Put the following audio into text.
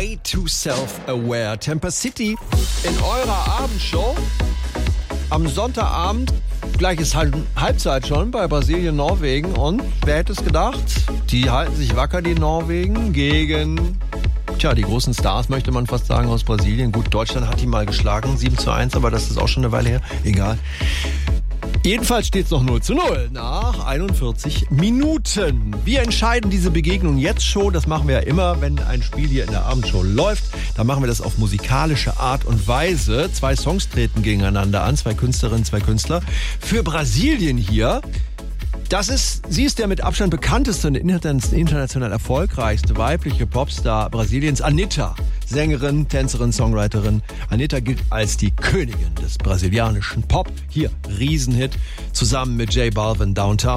way too self-aware. Tampa City in eurer Abendshow am Sonntagabend. Gleich ist Halbzeit schon bei Brasilien, Norwegen. Und wer hätte es gedacht? Die halten sich wacker, die Norwegen, gegen die großen Stars, möchte man fast sagen, aus Brasilien. Gut, Deutschland hat die mal geschlagen, 7-1, aber das ist auch schon eine Weile her. Egal. Jedenfalls steht es noch 0-0 nach 41 Minuten. Wir entscheiden diese Begegnung jetzt schon. Das machen wir ja immer, wenn ein Spiel hier in der Abendshow läuft. Dann machen wir das auf musikalische Art und Weise. 2 Songs treten gegeneinander an, 2 Künstlerinnen, 2 Künstler. Für Brasilien hier, sie ist der mit Abstand bekannteste und international erfolgreichste weibliche Popstar Brasiliens, Anitta. Sängerin, Tänzerin, Songwriterin. Anitta gilt als die Königin des brasilianischen Pop. Hier, Riesenhit, zusammen mit J Balvin, Downtown.